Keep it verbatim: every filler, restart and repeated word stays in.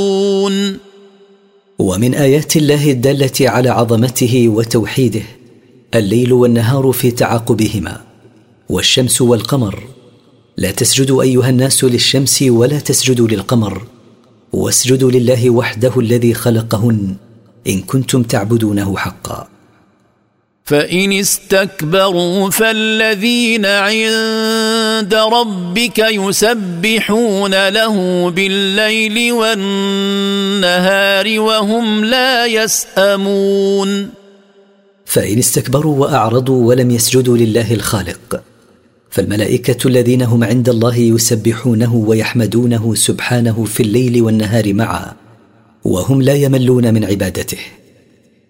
ومن آيات الله الدالة على عظمته وتوحيده الليل والنهار في تعاقبهما، والشمس والقمر. لا تسجدوا أيها الناس للشمس ولا تسجدوا للقمر، واسجدوا لله وحده الذي خلقهن إن كنتم تعبدونه حقا. فإن استكبروا فالذين عند ربك يسبحون له بالليل والنهار وهم لا يسأمون. فإن استكبروا وأعرضوا ولم يسجدوا لله الخالق، فالملائكة الذين هم عند الله يسبحونه ويحمدونه سبحانه في الليل والنهار معا، وهم لا يملون من عبادته.